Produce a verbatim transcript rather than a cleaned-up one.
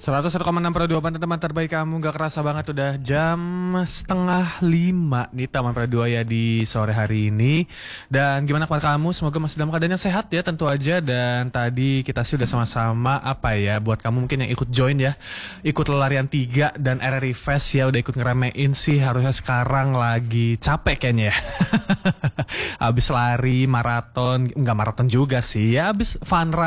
seratus satu koma enam Pro dua teman terbaik kamu. Gak kerasa banget udah jam setengah lima nih Taman Pro dua ya di sore hari ini. Dan gimana kabar kamu? Semoga masih dalam keadaan yang sehat ya tentu aja. Dan tadi kita sih udah sama-sama apa ya, buat kamu mungkin yang ikut join ya, ikut larian tiga dan R R I Fest ya, udah ikut ngeremein sih. Harusnya sekarang lagi capek kayaknya ya. Abis lari maraton, enggak maraton juga sih ya, abis fun run